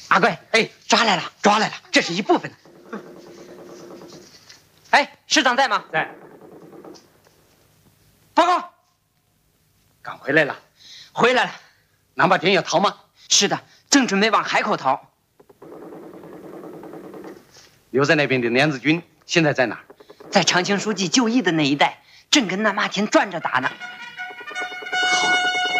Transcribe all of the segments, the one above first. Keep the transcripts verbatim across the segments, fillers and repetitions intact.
阿贵，哎，抓来了，抓来了，这是一部分。哎，师长在吗？ 在。 报告， 赶回来了。 回来了。 南霸天要逃吗？ 是的，正准备往海口逃。 留在那边的梁子军现在在哪儿？ 在长青书记就义的那一带，正跟那马田转着打呢。 好，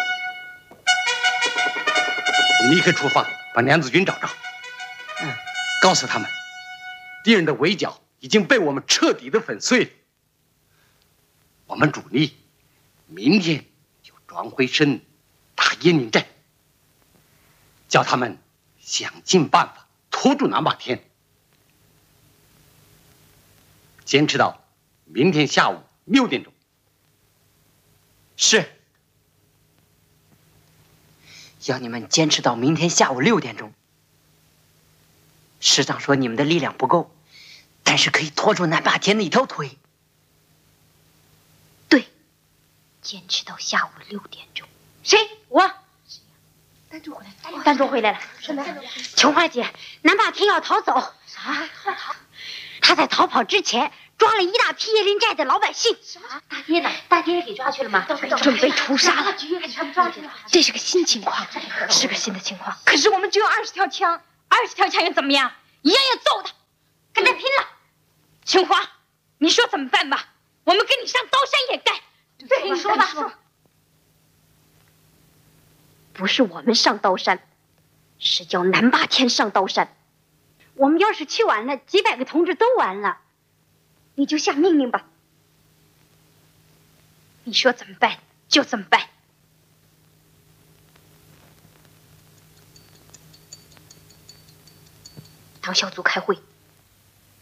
你立刻出发，把梁子军找着。 嗯， 告诉他们，敌人的围剿已经被我们彻底的粉碎了。我们主力明天就转回身打鄢陵寨，叫他们想尽办法拖住南霸天，坚持到明天下午六点钟。 是。要你们坚持到明天下午六点钟。师长说你们的力量不够，但是可以拖住南霸天的一条腿。 对，坚持到下午六点钟。 谁？我。 丹珠回来了。 丹珠回来了。 什么？ 琼花姐，南霸天要逃走。 啥？要逃？ 他在逃跑之前抓了一大批椰林寨的老百姓。 什么？大爹呢？大爹也给抓去了吗？ 准备屠杀了。 全部抓去了。 这是个新情况，是个新的情况。 可是我们只有二十条枪，二十条枪又怎么样？一样要揍他，跟他拼了。琼花，你说怎么办吧？我们跟你上刀山也干。 对，你说吧。说。 不是我们上刀山，是叫南霸天上刀山。我们要是去晚了，几百个同志都完了。你就下命令吧。 你说怎么办就怎么办。 党小组开会。